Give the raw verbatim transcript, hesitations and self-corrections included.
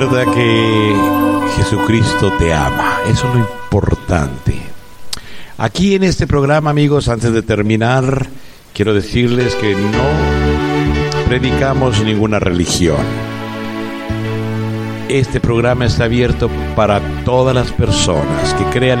Recuerda que Jesucristo te ama, eso es lo importante. Aquí en este programa, amigos, antes de terminar, quiero decirles que no predicamos ninguna religión. Este programa está abierto para todas las personas que crean